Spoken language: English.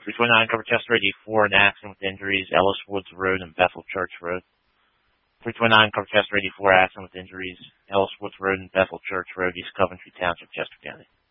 329 covered Chester 84, an accident with injuries, Ellis Woods Road and Bethel Church Road. 329 covered Chester 84, accident with injuries, Ellis Woods Road and Bethel Church Road, East Coventry Township, Chester County.